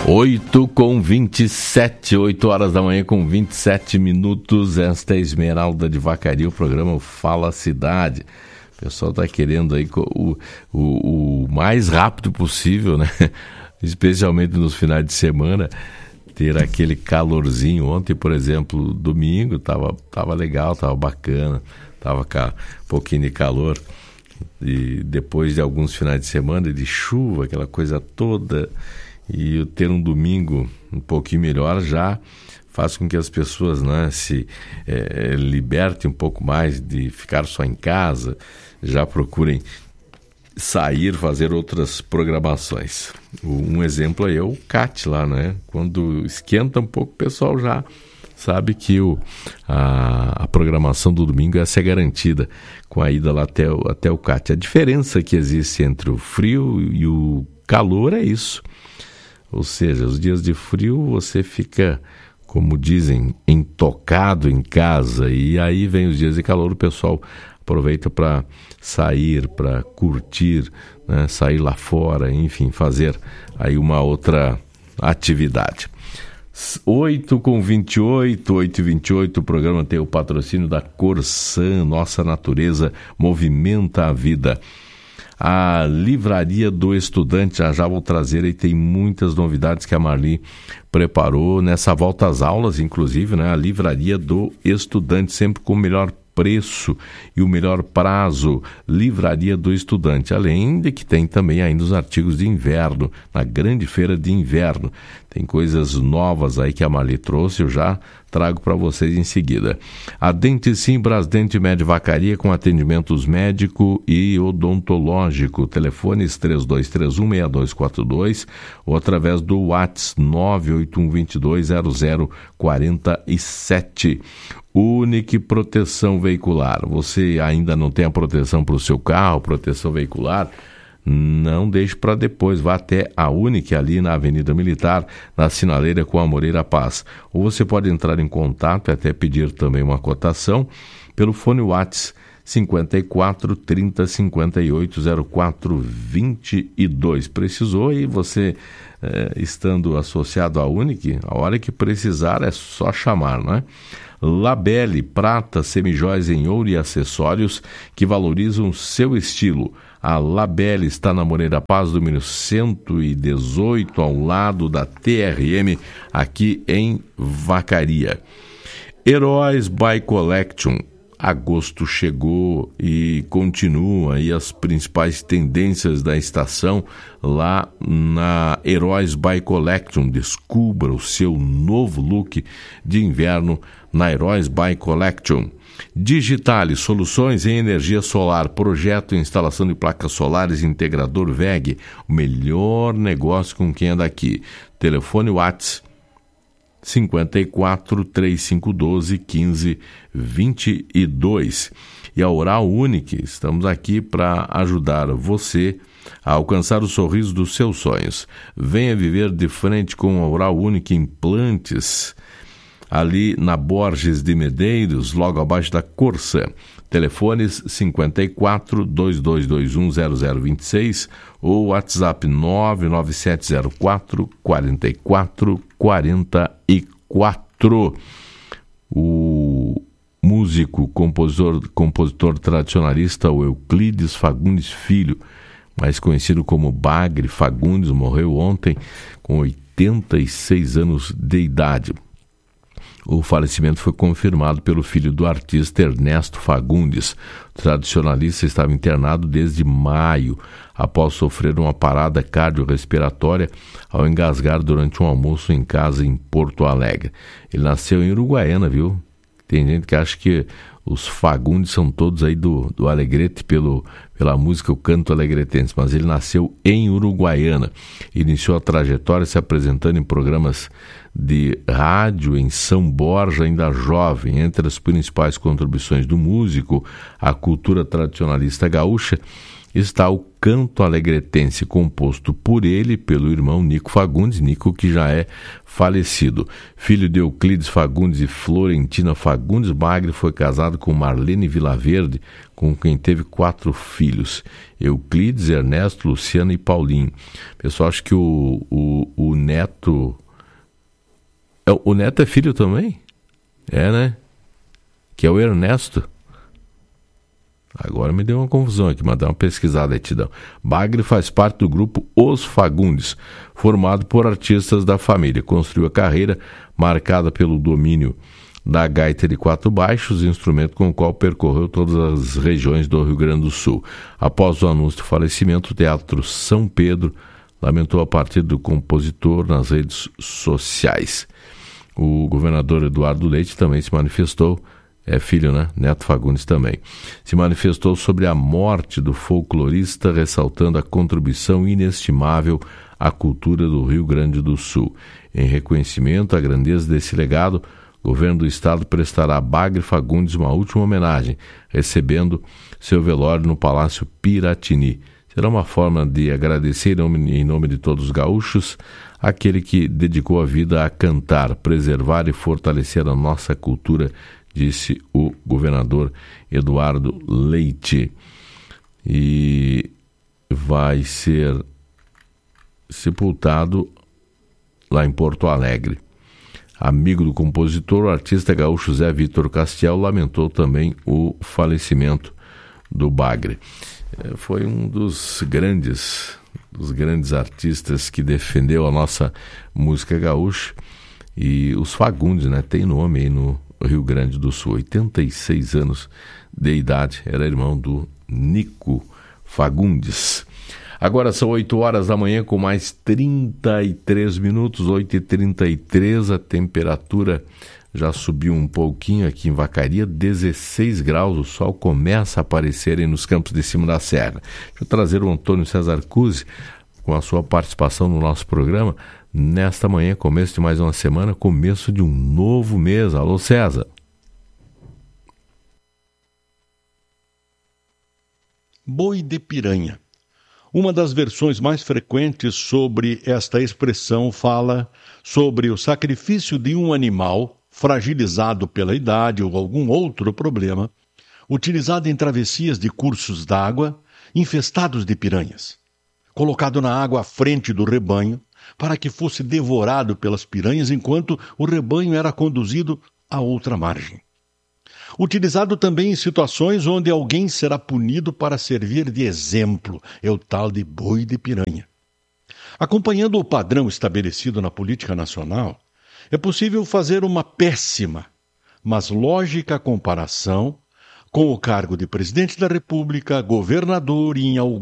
8h27, 8 horas da manhã com 27 minutos. Esta é a Esmeralda de Vacaria, o programa Fala Cidade. O pessoal está querendo aí o mais rápido possível, né? Especialmente nos finais de semana, ter aquele calorzinho. Ontem, por exemplo, domingo, tava legal, tava bacana, tava com um pouquinho de calor. E depois de alguns finais de semana, de chuva, aquela coisa toda, e ter um domingo um pouquinho melhor já faz com que as pessoas, né, se libertem um pouco mais de ficar só em casa, já procurem sair, fazer outras programações. Um exemplo aí é o CAT lá, né? Quando esquenta um pouco, o pessoal já sabe que a programação do domingo essa é garantida, com a ida lá até o CAT. A diferença que existe entre o frio e o calor é isso. Ou seja, os dias de frio você fica, como dizem, intocado em casa, e aí vem os dias de calor, o pessoal aproveita para sair, para curtir, né? Sair lá fora, enfim, fazer aí uma outra atividade. 8h28, 8h28, o programa tem o patrocínio da Corsan, nossa natureza movimenta a vida. A Livraria do Estudante, já vou trazer aí, tem muitas novidades que a Marli preparou nessa volta às aulas, inclusive, né? A Livraria do Estudante, sempre com o melhor preço e o melhor prazo. Livraria do Estudante, além de que tem também ainda os artigos de inverno, na grande feira de inverno. Tem coisas novas aí que a Marli trouxe, eu já trago para vocês em seguida. A Dente Sim Brasdente Med Vacaria, com atendimentos médico e odontológico. Telefones 3231-6242 ou através do WhatsApp 981220047. Unique Proteção Veicular. Você ainda não tem a proteção para o seu carro, proteção veicular? Não deixe para depois, vá até a Unique ali na Avenida Militar, na sinaleira com a Moreira Paz. Ou você pode entrar em contato e até pedir também uma cotação pelo fone WhatsApp 54 30 58 04 22. Precisou e você, estando associado à Unique, a hora que precisar é só chamar, não é? Labelle, prata, semijóias em ouro e acessórios que valorizam seu estilo. A Labelle está na Moreira Paz, número 118, ao lado da TRM, aqui em Vacaria. Heróis by Collection. Agosto chegou e continua aí as principais tendências da estação lá na Heróis by Collection. Descubra o seu novo look de inverno na Heróis by Collection. Digitale, soluções em energia solar, projeto e instalação de placas solares, integrador VEG, o melhor negócio com quem é daqui. Telefone WhatsApp 54 3512 1522. E a Oral Unique, estamos aqui para ajudar você a alcançar o sorriso dos seus sonhos. Venha viver de frente com a Oral Unique Implantes, ali na Borges de Medeiros, logo abaixo da Corsa. Telefones 54 2221 0026 ou WhatsApp 99704 44 44. O músico, compositor tradicionalista, o Euclides Fagundes Filho, mais conhecido como Bagre Fagundes, morreu ontem com 86 anos de idade. O falecimento foi confirmado pelo filho do artista Ernesto Fagundes. O tradicionalista estava internado desde maio, após sofrer uma parada cardiorrespiratória ao engasgar durante um almoço em casa em Porto Alegre. Ele nasceu em Uruguaiana, viu? Tem gente que acha que os Fagundes são todos aí do Alegrete pela música O Canto Alegretense, mas ele nasceu em Uruguaiana. Iniciou a trajetória se apresentando em programas de rádio em São Borja, ainda jovem. Entre as principais contribuições do músico à cultura tradicionalista gaúcha está o Canto Alegretense, composto por ele e pelo irmão Nico Fagundes, Nico que já é falecido. Filho de Euclides Fagundes e Florentina Fagundes, Bagre foi casado com Marlene Vilaverde, com quem teve 4 filhos, Euclides, Ernesto, Luciana e Paulinho. Pessoal, acho que o Neto... O Neto é filho também? É, né? Que é o Ernesto. Agora me deu uma confusão aqui, mas dá uma pesquisada aí, Tidão. Bagre faz parte do grupo Os Fagundes, formado por artistas da família. Construiu a carreira marcada pelo domínio da gaita de 4 baixos, instrumento com o qual percorreu todas as regiões do Rio Grande do Sul. Após o anúncio do falecimento, o Teatro São Pedro lamentou a partida do compositor nas redes sociais. O governador Eduardo Leite também se manifestou, é filho, né? Neto Fagundes também. Se manifestou sobre a morte do folclorista, ressaltando a contribuição inestimável à cultura do Rio Grande do Sul. Em reconhecimento à grandeza desse legado, o governo do estado prestará a Bagre Fagundes uma última homenagem, recebendo seu velório no Palácio Piratini. Será uma forma de agradecer em nome de todos os gaúchos aquele que dedicou a vida a cantar, preservar e fortalecer a nossa cultura, disse o governador Eduardo Leite. E vai ser sepultado lá em Porto Alegre. Amigo do compositor, o artista gaúcho Zé Vitor Castiel lamentou também o falecimento do Bagre. Foi um dos grandes artistas que defendeu a nossa música gaúcha, e os Fagundes, né, tem nome aí no Rio Grande do Sul, 86 anos de idade, era irmão do Nico Fagundes. Agora são 8 horas da manhã com mais 33 minutos, 8h33, a temperatura já subiu um pouquinho aqui em Vacaria, 16 graus, o sol começa a aparecer aí nos campos de cima da serra. Deixa eu trazer o Antônio César Cusi com a sua participação no nosso programa nesta manhã, começo de mais uma semana, começo de um novo mês. Alô, César. Boi de piranha. Uma das versões mais frequentes sobre esta expressão fala sobre o sacrifício de um animal fragilizado pela idade ou algum outro problema, utilizado em travessias de cursos d'água infestados de piranhas, colocado na água à frente do rebanho para que fosse devorado pelas piranhas enquanto o rebanho era conduzido a outra margem. Utilizado também em situações onde alguém será punido para servir de exemplo, é o tal de boi de piranha. Acompanhando o padrão estabelecido na política nacional, é possível fazer uma péssima, mas lógica comparação com o cargo de presidente da República, governador e em algum